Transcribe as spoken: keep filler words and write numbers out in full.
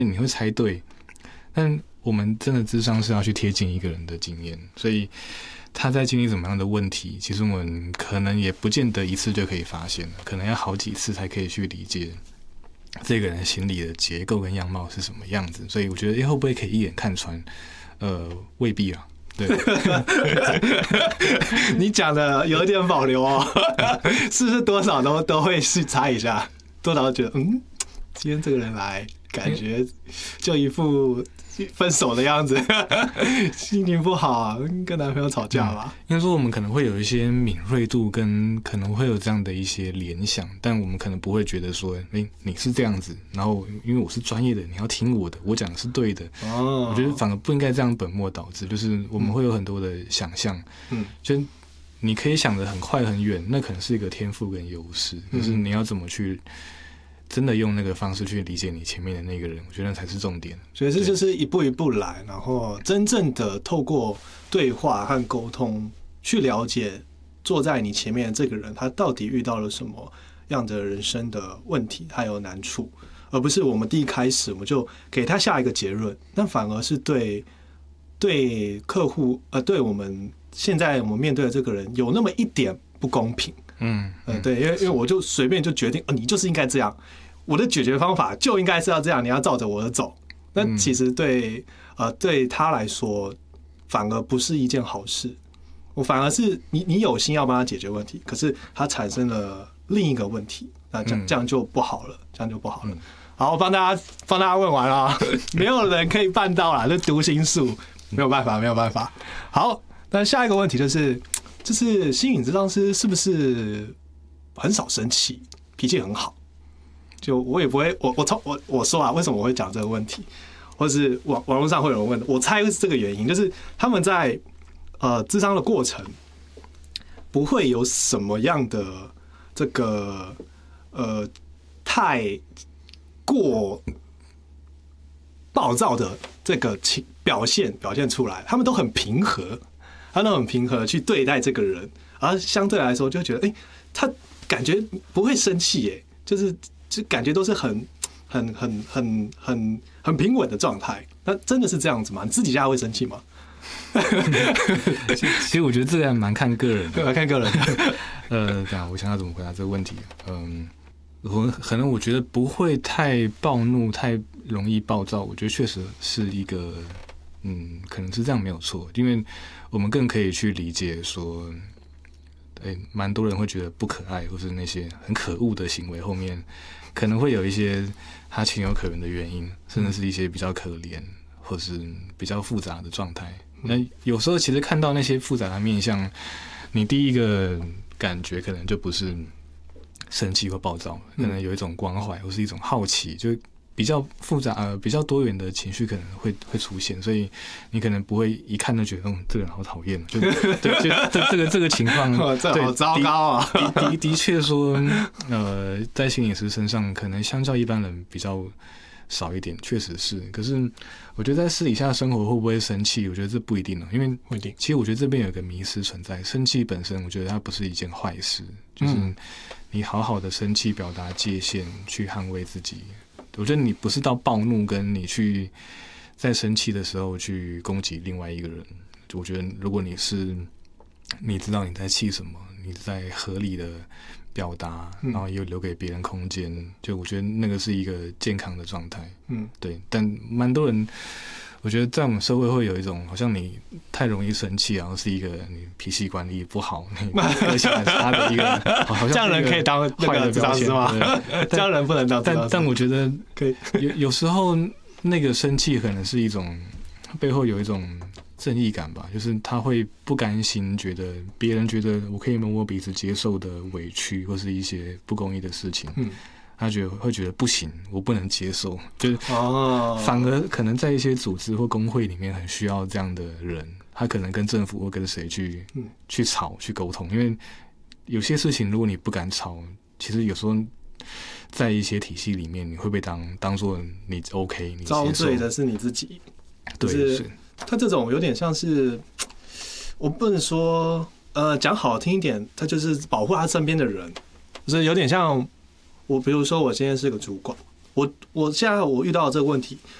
你会猜对，但我们真的諮商是要去贴近一个人的经验，所以他在经历怎么样的问题，其实我们可能也不见得一次就可以发现了，可能要好几次才可以去理解这个人心理的结构跟样貌是什么样子。所以我觉得，欸，会不会可以一眼看穿？呃，未必啊。对， 你讲的有一点保留哦，是不是多少都都会去猜一下，多少都觉得嗯，今天这个人来，感觉就一副分手的样子，心情不好啊，跟男朋友吵架吧。 应该说我们可能会有一些敏锐度，跟可能会有这样的一些联想，但我们可能不会觉得说，哎，欸，你是这样子，然后因为我是专业的，你要听我的，我讲的是对的。哦，我觉得反而不应该这样本末倒置，就是我们会有很多的想象，嗯，就你可以想得很快很远，那可能是一个天赋跟优势，就是你要怎么去真的用那个方式去理解你前面的那个人，我觉得那才是重点。 所以这就是一步一步来，然后真正的透过对话和沟通去了解坐在你前面的这个人，他到底遇到了什么样的人生的问题，还有难处，而不是我们第一开始我们就给他下一个结论，但反而是对对客户呃，对我们现在我们面对的这个人有那么一点不公平。嗯，呃，对，因为因为我就随便就决定，哦，你就是应该这样，我的解决方法就应该是要这样，你要照着我的走。那其实对呃对他来说，反而不是一件好事。我反而是你你有心要帮他解决问题，可是他产生了另一个问题，那这样这样就不好了，这样就不好了。好，我帮大家帮大家问完了，没有人可以办到啦，这读心术没有办法，没有办法。好，那下一个问题就是。就是心理咨商师是不是很少生气，脾气很好？就我也不会，我我从我我说啊，为什么我会讲这个问题，或是网网络上会有人问，我猜是这个原因，就是他们在呃咨商的过程不会有什么样的这个呃太过暴躁的这个情表现表现出来，他们都很平和。他都很平和去对待这个人，而相对来说就觉得，哎，欸，他感觉不会生气，哎，就是就感觉都是很很很很很很平稳的状态。那真的是这样子吗？你自己家会生气吗？ 其实我觉得这个还蛮看个人的， 蛮看个人的。 呃，这样我想要怎么回答这个问题？嗯，我可能我觉得不会太暴怒，太容易暴躁。我觉得确实是一个。嗯，可能是这样没有错，因为我们更可以去理解说，哎，蛮多人会觉得不可爱，或是那些很可恶的行为后面，可能会有一些他情有可原的原因，甚至是一些比较可怜或是比较复杂的状态。那有时候其实看到那些复杂的面向，你第一个感觉可能就不是生气或暴躁，可能有一种关怀或是一种好奇，就。比较复杂呃，比较多元的情绪可能会会出现，所以你可能不会一看就觉得，嗯，这个人好讨厌，就对，就这这个这个情况， 这好糟糕啊！ 的的的确说，呃，在心理师身上，可能相较一般人比较少一点，确实是。可是我觉得在私底下生活会不会生气，我觉得这不一定了，因为不一定。 其实我觉得这边有一个迷思存在，生气本身，我觉得它不是一件坏事，就是你好好的生气，表达界限，去捍卫自己。我觉得你不是到暴怒，跟你去在生气的时候去攻击另外一个人。我觉得如果你是你知道你在气什么，你在合理的表达，然后又留给别人空间，就我觉得那个是一个健康的状态。嗯，对。但蛮多人，我觉得在我们社会会有一种好像你太容易生气，然后是一个你脾气管理不好、你个性很差的一个，好像这样人可以当坏的咨商师吗？这样人不能当咨商师。 但但我觉得可以有有时候那个生气可能是一种背后有一种正义感吧，就是他会不甘心，觉得别人觉得我可以摸摸鼻子接受的委屈或是一些不公义的事情。嗯。他觉得会觉得不行，我不能接受，就是反而可能在一些组织或工会里面很需要这样的人，他可能跟政府或跟谁去去吵去沟通，因为有些事情如果你不敢吵，其实有时候在一些体系里面你会被当当做你 OK， 你遭罪的是你自己。 对，是他这种有点像是，我不能说呃讲好听一点，他就是保护他身边的人，就是有点像。我比如说，我今天是个主管， 我我现在我遇到这个问题，